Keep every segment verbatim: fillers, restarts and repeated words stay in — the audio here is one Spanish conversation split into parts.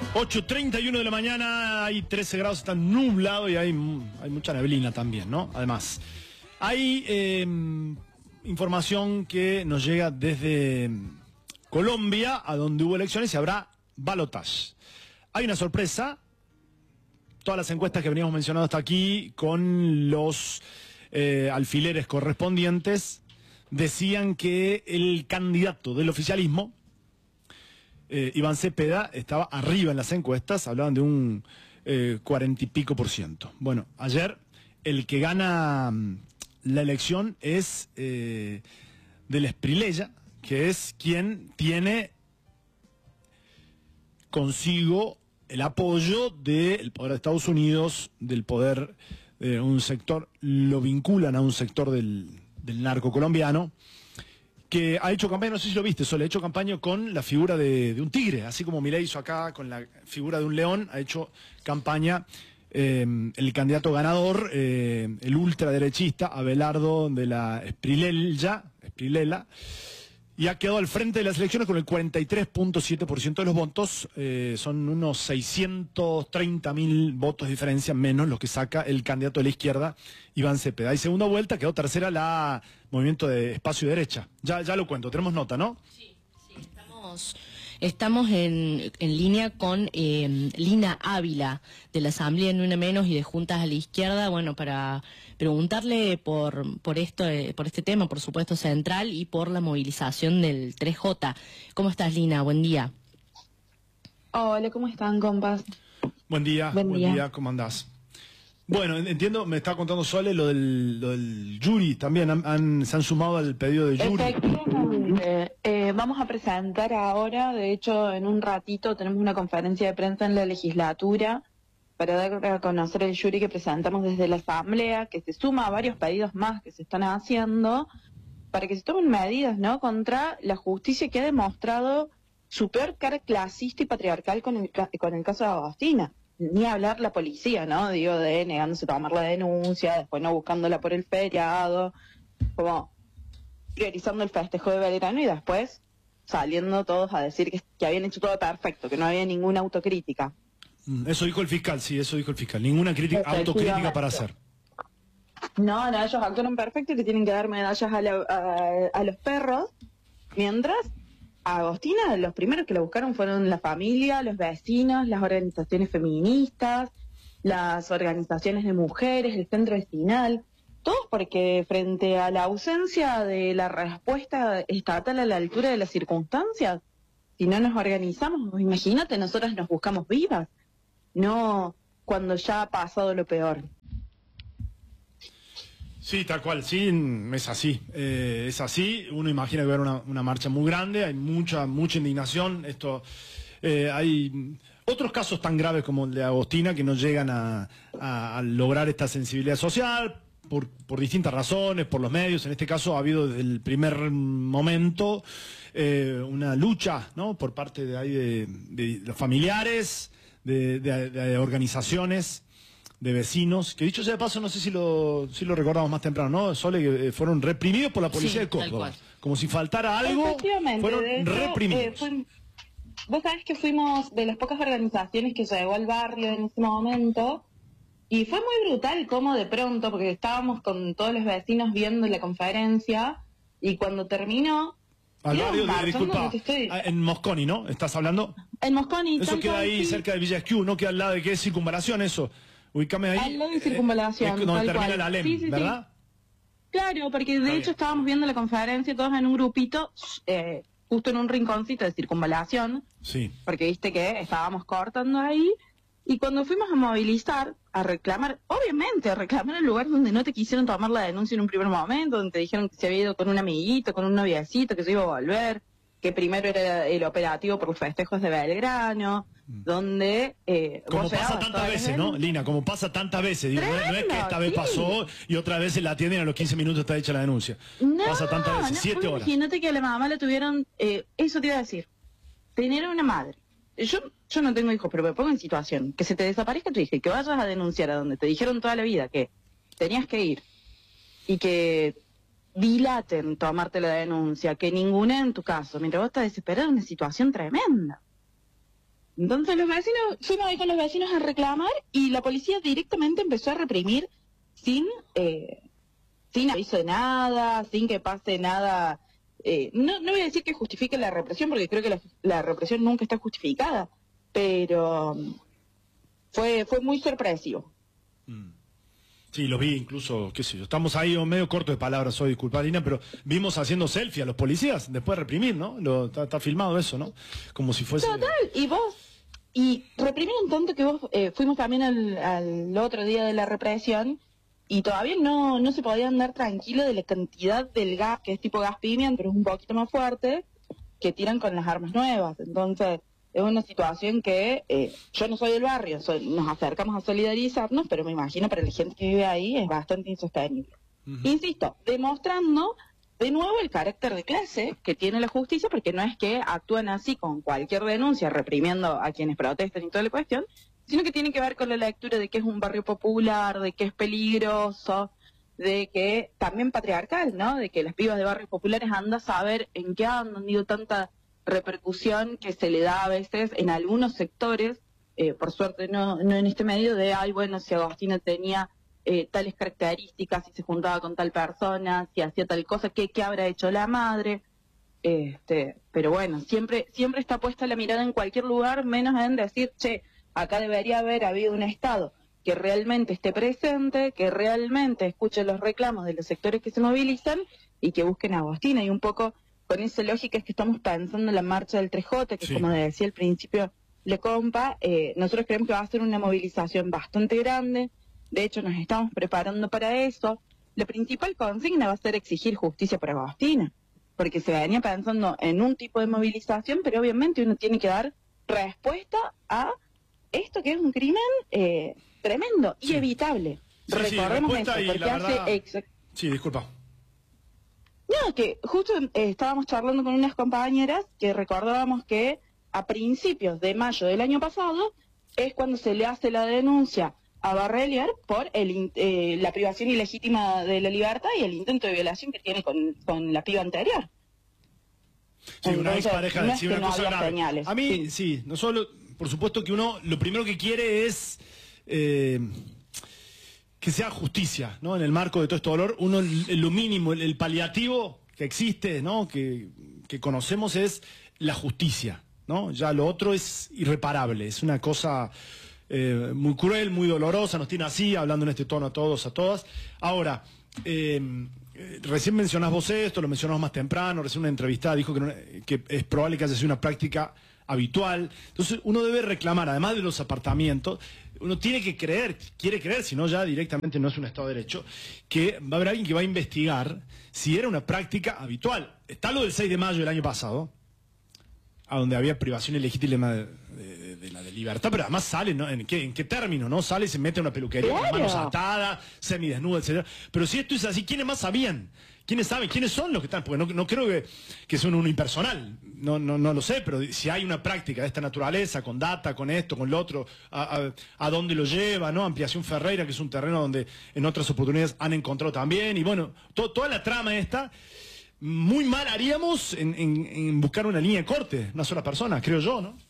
ocho treinta y uno de la mañana, hay trece grados, está nublado y hay, hay mucha neblina también, ¿no? Además, hay eh, información que nos llega desde Colombia, a donde hubo elecciones y habrá balotaje. Hay una sorpresa, todas las encuestas que veníamos mencionando hasta aquí, con los eh, alfileres correspondientes, decían que el candidato del oficialismo, Eh, Iván Cepeda, estaba arriba en las encuestas, hablaban de un eh, cuarenta y pico por ciento. Bueno, ayer el que gana la elección es eh, del Espriella, que es quien tiene consigo el apoyo del poder de Estados Unidos, del poder de eh, un sector, lo vinculan a un sector del, del narco colombiano, que ha hecho campaña, no sé si lo viste, Sole, ha hecho campaña con la figura de, de un tigre, así como Milei hizo acá con la figura de un león, ha hecho campaña eh, el candidato ganador, eh, el ultraderechista Abelardo de la Espriella, Espriella, y ha quedado al frente de las elecciones con el cuarenta y tres punto siete por ciento de los votos, eh, son unos seiscientos treinta mil votos de diferencia menos los que saca el candidato de la izquierda, Iván Cepeda. Y segunda vuelta, quedó tercera la Movimiento de Espacio y Derecha. Ya, ya lo cuento, tenemos nota, ¿no? Sí, sí, estamos, estamos en, en línea con eh, Lina Ávila, de la Asamblea Ni Una Menos y de Juntas a la Izquierda, bueno, para preguntarle por, por, esto, eh, por este tema, por supuesto, central, y por la movilización del tres J. ¿Cómo estás, Lina? Buen día. Hola, ¿cómo están, compas? Buen día, buen, buen día. día, ¿cómo andás? Bueno, entiendo, me está contando Sole lo del, lo del jury, también han, han, se han sumado al pedido de jury. Efectivamente, eh, vamos a presentar ahora, de hecho en un ratito tenemos una conferencia de prensa en la legislatura para dar a conocer el jury que presentamos desde la Asamblea, que se suma a varios pedidos más que se están haciendo, para que se tomen medidas, ¿no?, contra la justicia que ha demostrado su peor cara clasista y patriarcal con el, con el caso de Agostina. Ni hablar la policía, ¿no? Digo, de negándose a tomar la denuncia, después no buscándola por el feriado, como priorizando el festejo de Belgrano y después saliendo todos a decir que, que habían hecho todo perfecto, que no había ninguna autocrítica. Eso dijo el fiscal, sí, eso dijo el fiscal. Ninguna crítica, autocrítica para hacer. No, no, ellos actuaron perfecto y le tienen que dar medallas a, la, a, a los perros, mientras a Agostina los primeros que la buscaron fueron la familia, los vecinos, las organizaciones feministas, las organizaciones de mujeres, el centro vecinal, todos porque frente a la ausencia de la respuesta estatal a la altura de las circunstancias, si no nos organizamos, imagínate, nosotras nos buscamos vivas, no cuando ya ha pasado lo peor. Sí, tal cual, sí, es así, eh, es así, uno imagina que va a haber una, una marcha muy grande, hay mucha, mucha indignación, esto, eh, hay otros casos tan graves como el de Agostina que no llegan a, a, a lograr esta sensibilidad social, por, por distintas razones, por los medios. En este caso ha habido desde el primer momento eh, una lucha, ¿no?, por parte de, ahí de, de los familiares, de, de, de organizaciones, de vecinos, que dicho sea de paso, no sé si lo si lo recordamos más temprano, ¿no, Sole? Que fueron reprimidos por la policía, sí, de Córdoba. Como si faltara algo, fueron hecho, reprimidos. Eh, fue, vos sabés que fuimos de las pocas organizaciones que llegó al barrio en ese momento, y fue muy brutal cómo de pronto, porque estábamos con todos los vecinos viendo la conferencia, y cuando terminó... Al barrio, de, disculpa, estoy... en Mosconi, ¿no? ¿Estás hablando? En Mosconi. Eso queda ahí, sí, cerca de Villa Esquiú, ¿no? Queda al lado de qué es Circunvalación, eso. Ubícame ahí. Al lado de Circunvalación. Eh, donde termina la Alem, sí, sí, ¿verdad? Sí. Claro, porque de Está hecho bien. Estábamos viendo la conferencia todos en un grupito, eh, justo en un rinconcito de Circunvalación. Sí. Porque viste que estábamos cortando ahí. Y cuando fuimos a movilizar, a reclamar, obviamente, a reclamar el lugar donde no te quisieron tomar la denuncia en un primer momento, donde te dijeron que se había ido con un amiguito, con un noviecito, que se iba a volver, que primero era el operativo por los festejos de Belgrano, mm. donde... Eh, como pasa tantas veces, ¿no, Lina? Como pasa tantas veces. Digo, no, no es que esta vez sí. pasó y otra vez se la atienden a los quince minutos está hecha la denuncia. No, pasa tantas veces, no, siete horas. Imagínate que a la mamá la tuvieron... Eh, eso te iba a decir. Tener una madre. Yo yo no tengo hijos, pero me pongo en situación. Que se te desaparezca tu hija y que vayas a denunciar a donde te dijeron toda la vida que tenías que ir y que dilaten tomarte la denuncia, que ninguna en tu caso, mientras vos estás desesperado, es una situación tremenda. Entonces los vecinos, fuimos ahí con los vecinos a reclamar y la policía directamente empezó a reprimir sin, eh, sin aviso de nada, sin que pase nada. Eh, no, no voy a decir que justifique la represión, porque creo que la, la represión nunca está justificada, pero fue, fue muy sorpresivo. Mm. Sí, lo vi incluso, qué sé yo, estamos ahí medio corto de palabras hoy, disculpa, Lina, pero vimos haciendo selfie a los policías después de reprimir, ¿no? Lo, está, está filmado eso, ¿no? Como si fuese... Total, y vos, y reprimieron tanto que vos, eh, fuimos también al, al otro día de la represión, y todavía no, no se podía andar tranquilo de la cantidad del gas, que es tipo gas pimienta, pero es un poquito más fuerte, que tiran con las armas nuevas. Entonces, es una situación que eh, yo no soy del barrio, soy, nos acercamos a solidarizarnos, pero me imagino para la gente que vive ahí es bastante insostenible. Uh-huh. Insisto, demostrando de nuevo el carácter de clase que tiene la justicia, porque no es que actúan así con cualquier denuncia, reprimiendo a quienes protestan y toda la cuestión, sino que tiene que ver con la lectura de que es un barrio popular, de que es peligroso, de que también patriarcal, ¿no? De que las pibas de barrios populares andan a saber en qué han ido tanta repercusión que se le da a veces en algunos sectores, eh, por suerte no, no en este medio de, ay, bueno, si Agostina tenía eh, tales características, si se juntaba con tal persona, si hacía tal cosa, ¿qué, qué habrá hecho la madre? Este, pero bueno, siempre, siempre está puesta la mirada en cualquier lugar, menos en decir, che, acá debería haber habido un Estado que realmente esté presente, que realmente escuche los reclamos de los sectores que se movilizan y que busquen a Agostina. Y un poco con esa lógica es que estamos pensando en la marcha del tres J, que sí, como decía al principio Le Compa, eh, nosotros creemos que va a ser una movilización bastante grande. De hecho, nos estamos preparando para eso. La principal consigna va a ser exigir justicia para Agostina, porque se venía pensando en un tipo de movilización, pero obviamente uno tiene que dar respuesta a esto que es un crimen eh, tremendo y sí. evitable. Sí, Recordemos sí, eso, porque verdad... hace... Ex... Sí, disculpa. No, que justo eh, estábamos charlando con unas compañeras que recordábamos que a principios de mayo del año pasado es cuando se le hace la denuncia a Barrelier por el, eh, la privación ilegítima de la libertad y el intento de violación que tiene con, con la piba anterior. Sí, Entonces, una expareja no decía una no cosa grave. Señales. A mí, sí. sí, no solo, por supuesto que uno lo primero que quiere es eh, que sea justicia, ¿no? En el marco de todo este dolor, uno lo mínimo, el, el paliativo que existe, ¿no? Que, que conocemos es la justicia, ¿no? Ya lo otro es irreparable, es una cosa eh, muy cruel, muy dolorosa, nos tiene así, hablando en este tono a todos, a todas. Ahora, eh, recién mencionás vos esto, lo mencionamos más temprano, recién una entrevistada dijo que, no, que es probable que haya sido una práctica habitual. Entonces uno debe reclamar, además de los apartamentos, uno tiene que creer, quiere creer, si no ya directamente no es un Estado de Derecho, que va a haber alguien que va a investigar si era una práctica habitual. Está lo del seis de mayo del año pasado, a donde había privación ilegítima de, de, de la de libertad, pero además sale, ¿no? ¿En qué, en qué término? ¿No? Sale y se mete en una peluquería ¡Claro! con las manos atadas, semidesnuda, etcétera. Pero si esto es así, ¿quiénes más sabían? ¿Quiénes saben? ¿Quiénes son los que están? Porque no, no creo que, que son uno impersonal, no, no, no lo sé, pero si hay una práctica de esta naturaleza, con data, con esto, con lo otro, a, a, a dónde lo lleva, ¿no? Ampliación Ferreira, que es un terreno donde en otras oportunidades han encontrado también, y bueno, to, toda la trama esta, muy mal haríamos en, en, en buscar una línea de corte, una sola persona, creo yo, ¿no?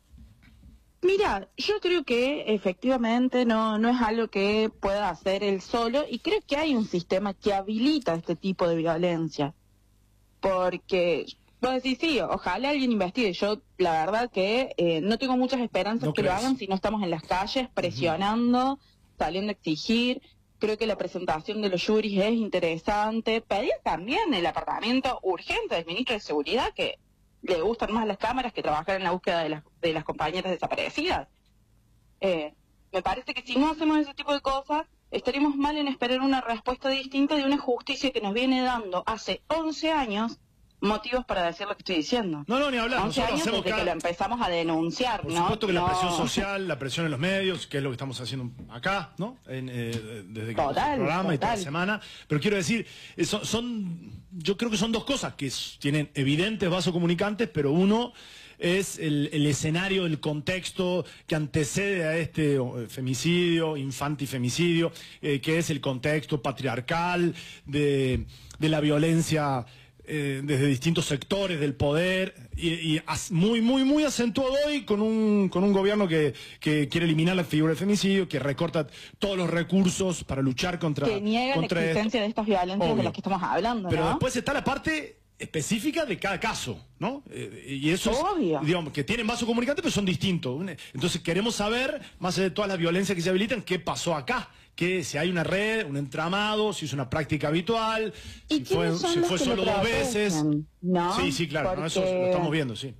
Mira, yo creo que efectivamente no, no es algo que pueda hacer él solo y creo que hay un sistema que habilita este tipo de violencia. Porque, vos decís, sí, ojalá alguien investigue. Yo, la verdad que eh, no tengo muchas esperanzas ¿No que crees? lo hagan si no estamos en las calles presionando, uh-huh. saliendo a exigir. Creo que la presentación de los juris es interesante. Pedir también el apartamiento urgente del ministro de Seguridad, que le gustan más las cámaras que trabajar en la búsqueda de las, de las compañeras desaparecidas. Eh, me parece que si no hacemos ese tipo de cosas, estaríamos mal en esperar una respuesta distinta de una justicia que nos viene dando hace once años motivos para decir lo que estoy diciendo. No, no, ni hablar. once Nosotros años hacemos desde cada... que lo empezamos a denunciar, Por ¿no? supuesto que no... la presión social, la presión en los medios, que es lo que estamos haciendo acá, ¿no? En, eh, desde que total, el programa total. y toda la semana. Pero quiero decir, eh, son, son, yo creo que son dos cosas que es, tienen evidentes vasocomunicantes, pero uno es el, el escenario, el contexto que antecede a este femicidio, infantifemicidio, eh, que es el contexto patriarcal de, de la violencia eh, desde distintos sectores del poder y, y as, muy, muy, muy acentuado hoy con un, con un gobierno que, que quiere eliminar la figura del femicidio, que recorta todos los recursos para luchar contra... Que niega contra la existencia esto. de estas violencias Obvio. de las que estamos hablando, Pero ¿no? después está la parte específica de cada caso, ¿no? Eh, y eso Obvio. es, digamos, que tienen vaso comunicante, pero son distintos. Entonces queremos saber, más allá de todas las violencias que se habilitan, qué pasó acá. Que si hay una red, un entramado, si es una práctica habitual, ¿Y si fue, son si los fue que solo lo dos veces. protegen? ¿No? Sí, sí, claro, ¿no? Eso lo Porque estamos viendo, sí.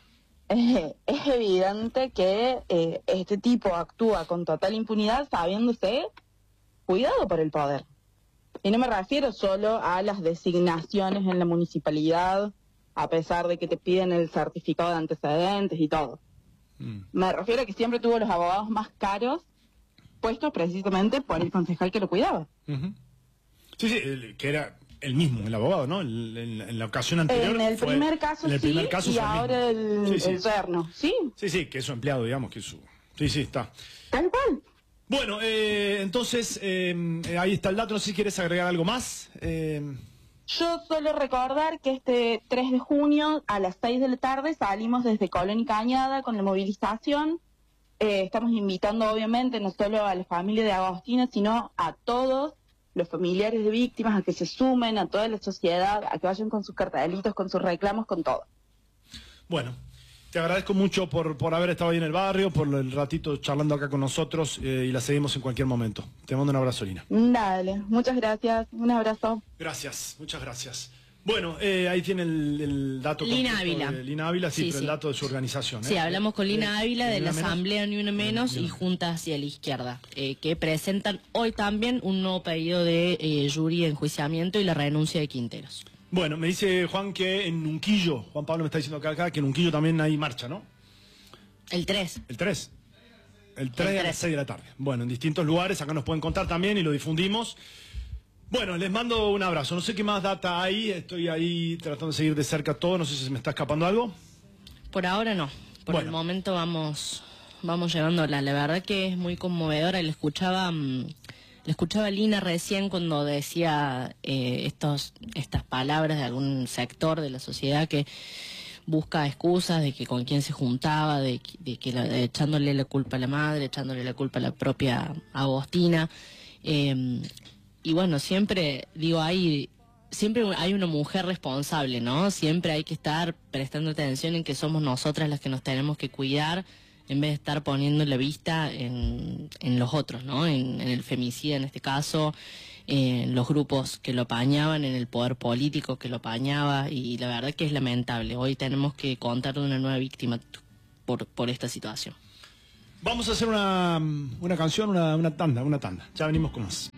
Es, es evidente que eh, este tipo actúa con total impunidad sabiéndose cuidado por el poder. Y no me refiero solo a las designaciones en la municipalidad, a pesar de que te piden el certificado de antecedentes y todo. Mm. Me refiero a que siempre tuvo los abogados más caros puestos precisamente por el concejal que lo cuidaba. Uh-huh. Sí, sí, el, que era el mismo, el abogado, ¿no? El, en, en la ocasión anterior. En el fue, primer caso en el sí, primer caso y fue el ahora mismo. el, Sí, sí. el yerno, ¿sí? Sí, sí, que es su empleado, digamos, que es su... Sí, sí, está. Tal cual. Bueno, eh, entonces, eh, ahí está el dato. No sé si quieres agregar algo más. Eh... Yo solo recordar que este tres de junio a las seis de la tarde salimos desde Colón y Cañada con la movilización. Eh, estamos invitando obviamente no solo a la familia de Agostina, sino a todos los familiares de víctimas a que se sumen, a toda la sociedad, a que vayan con sus cartelitos, con sus reclamos, con todo. Bueno, te agradezco mucho por, por haber estado ahí en el barrio, por el ratito charlando acá con nosotros eh, y la seguimos en cualquier momento. Te mando un abrazo, Lina. Dale, muchas gracias, un abrazo. Gracias, muchas gracias. Bueno, eh, ahí tiene el, el dato. Lina Ávila. De Lina Ávila, sí, Sí, pero sí. el dato de su organización. Sí, ¿eh? hablamos con Lina Eh, Ávila de Ni la Una Menos. Asamblea Ni Una Menos Ni y Una. Juntas hacia la Izquierda, eh, que presentan hoy también un nuevo pedido de eh, jury de enjuiciamiento y la renuncia de Quinteros. Bueno, me dice Juan que en Nunquillo, Juan Pablo me está diciendo acá, acá que en Nunquillo también hay marcha, ¿no? El tres. El tres. El tres El a las tres. seis de la tarde. Bueno, en distintos lugares, acá nos pueden contar también y lo difundimos. Bueno, les mando un abrazo. No sé qué más data hay, estoy ahí tratando de seguir de cerca todo, no sé si se me está escapando algo. Por ahora no. Por Bueno. el momento vamos vamos llevándola. La verdad que es muy conmovedora. Le escuchaba mm, le escuchaba a Lina recién cuando decía eh, estos estas palabras de algún sector de la sociedad que busca excusas de que con quién se juntaba, de, que- de que la- de echándole la culpa a la madre, echándole la culpa a la propia Agostina. Eh, y bueno, siempre, digo, hay, siempre hay una mujer responsable, ¿no? Siempre hay que estar prestando atención en que somos nosotras las que nos tenemos que cuidar en vez de estar poniendo la vista en, en los otros, ¿no? En, en el femicidio en este caso, en los grupos que lo apañaban, en el poder político que lo apañaba, y la verdad que es lamentable. Hoy tenemos que contar de una nueva víctima por, por esta situación. Vamos a hacer una, una canción, una, una tanda, una tanda. Ya venimos con más.